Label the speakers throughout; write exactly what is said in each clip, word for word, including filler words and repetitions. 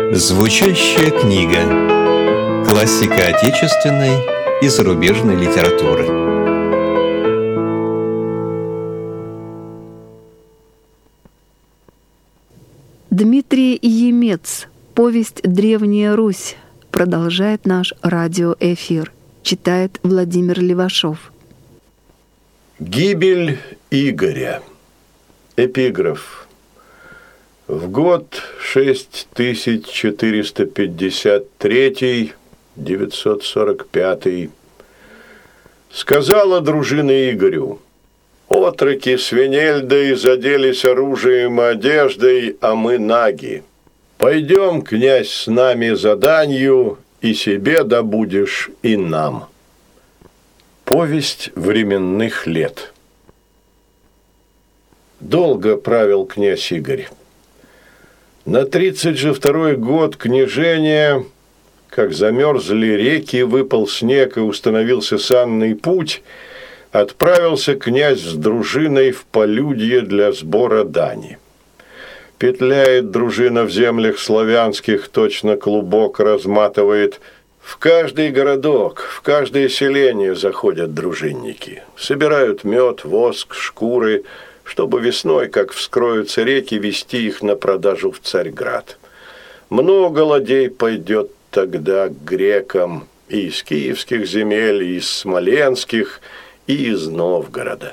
Speaker 1: Звучащая книга. Классика отечественной и зарубежной литературы.
Speaker 2: Дмитрий Емец. Повесть «Древняя Русь» продолжает наш радиоэфир. Читает Владимир Левашов.
Speaker 3: Гибель Игоря. Эпиграф. В год шесть тысяч четыреста пятьдесят третий, девятьсот сорок пятый сказала дружина Игорю: «Отроки Свинельдой заделись оружием и одеждой, а мы наги. Пойдем, князь, с нами за данью, и себе добудешь, и нам». Повесть временных лет. Долго правил князь Игорь. На тридцать же второй год княжения, как замерзли реки, выпал снег и установился санный путь, отправился князь с дружиной в полюдье для сбора дани. Петляет дружина в землях славянских, точно клубок разматывает. В каждый городок, в каждое селение заходят дружинники. Собирают мед, воск, шкуры, чтобы весной, как вскроются реки, везти их на продажу в Царьград. Много ладей пойдет тогда к грекам и из киевских земель, и из смоленских, и из Новгорода.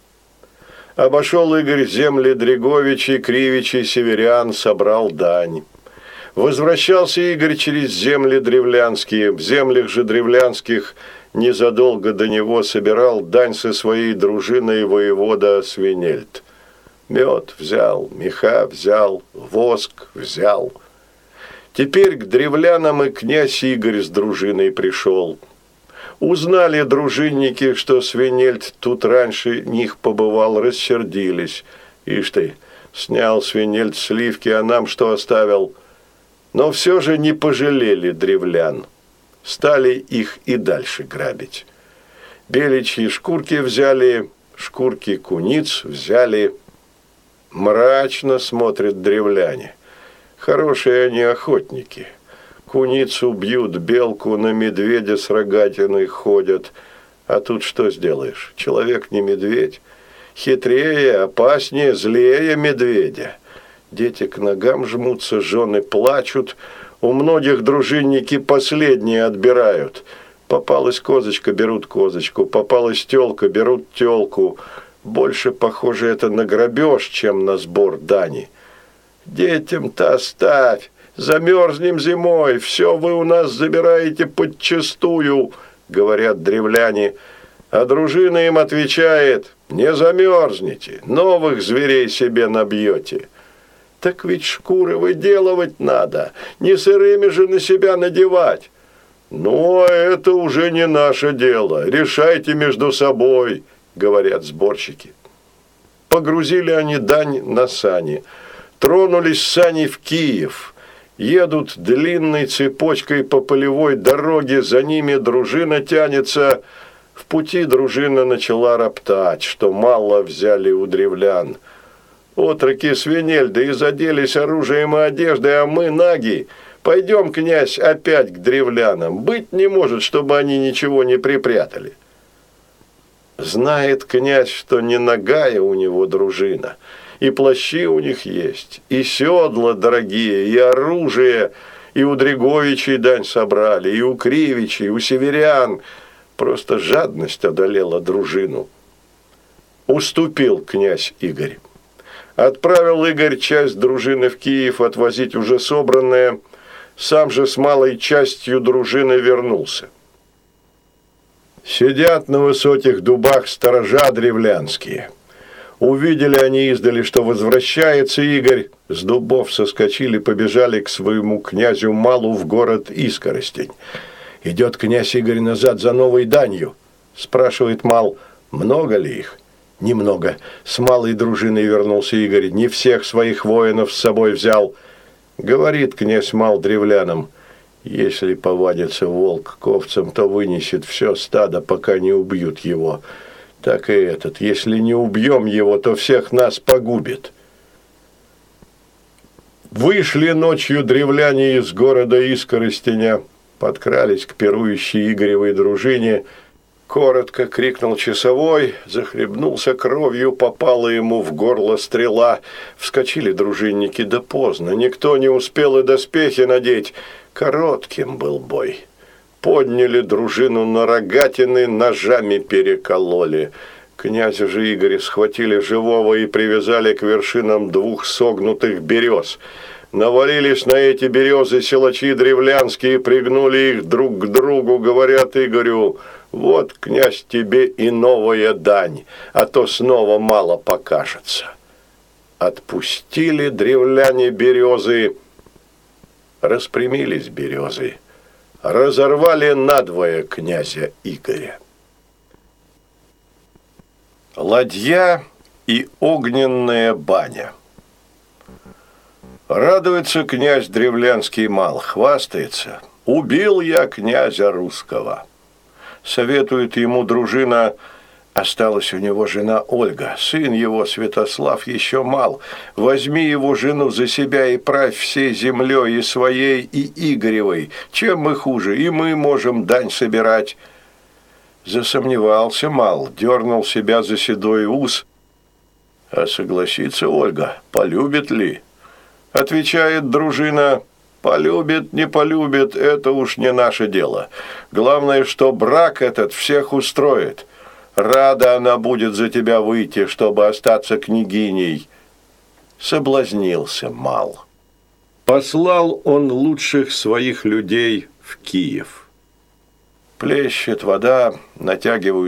Speaker 3: Обошел Игорь земли Дреговичей, Кривичей, северян, собрал дань. Возвращался Игорь через земли древлянские. В землях же древлянских незадолго до него собирал дань со своей дружиной воевода Свинельд. Мед взял, меха взял, воск взял. Теперь к древлянам и князь Игорь с дружиной пришел. Узнали дружинники, что Свинельд тут раньше них побывал, рассердились. Ишь ты, снял Свинельд сливки, а нам что оставил? Но все же не пожалели древлян. Стали их и дальше грабить. Беличьи шкурки взяли, шкурки куниц взяли. Мрачно смотрят древляне. Хорошие они охотники. Куницу бьют, белку, на медведя с рогатиной ходят. А тут что сделаешь? Человек не медведь. Хитрее, опаснее, злее медведя. Дети к ногам жмутся, жены плачут. У многих дружинники последние отбирают. Попалась козочка, берут козочку. Попалась тёлка, берут тёлку. Больше похоже это на грабеж, чем на сбор дани. Детям-то оставь. Замерзнем зимой. Все вы у нас забираете подчистую, говорят древляне. А дружина им отвечает: не замерзнете, новых зверей себе набьете. Так ведь шкуры выделывать надо, не сырыми же на себя надевать. Ну, а это уже не наше дело, решайте между собой, говорят сборщики. Погрузили они дань на сани, тронулись сани в Киев, едут длинной цепочкой по полевой дороге, за ними дружина тянется. В пути дружина начала роптать, что мало взяли у древлян. Отроки Свинельда и заделись оружием и одеждой, а мы наги. Пойдем, князь, опять к древлянам. Быть не может, чтобы они ничего не припрятали. Знает князь, что не нагая у него дружина. И плащи у них есть, и седла дорогие, и оружие. И у Дреговичей дань собрали, и у Кривичей, и у северян. Просто жадность одолела дружину. Уступил князь Игорь. Отправил Игорь часть дружины в Киев отвозить уже собранное, сам же с малой частью дружины вернулся. Сидят на высоких дубах сторожа древлянские. Увидели они издали, что возвращается Игорь, с дубов соскочили, побежали к своему князю Малу в город Искоростень. Идет князь Игорь назад за новой данью. Спрашивает Мал: много ли их? Немного. С малой дружиной вернулся Игорь, не всех своих воинов с собой взял. Говорит князь Мал древлянам: если повадится волк к овцам, то вынесет все стадо, пока не убьют его. Так и этот, если не убьем его, то всех нас погубит. Вышли ночью древляне из города Искоростеня, подкрались к пирующей Игоревой дружине. Коротко крикнул часовой, захлебнулся кровью, попала ему в горло стрела. Вскочили дружинники, да поздно, никто не успел и доспехи надеть. Коротким был бой. Подняли дружину на рогатины, ножами перекололи. Князя же Игоря схватили живого и привязали к вершинам двух согнутых берез. Навалились на эти березы силачи древлянские, пригнули их друг к другу, говорят Игорю: «Вот, князь, тебе и новая дань, а то снова мало покажется». Отпустили древляне березы, распрямились березы, разорвали надвое князя Игоря. Ладья и огненная баня. Радуется князь древлянский мал, хвастается: «Убил я князя русского». Советует ему дружина: осталась у него жена Ольга, сын его Святослав еще мал. Возьми его жену за себя и правь всей землей, и своей, и Игоревой. Чем мы хуже, и мы можем дань собирать. Засомневался мал, дернул себя за седой ус. А согласится Ольга, полюбит ли? Отвечает дружина: полюбит, не полюбит, это уж не наше дело. Главное, что брак этот всех устроит. Рада она будет за тебя выйти, чтобы остаться княгиней. Соблазнился мал. Послал он лучших своих людей в Киев. Плещет вода, натягивают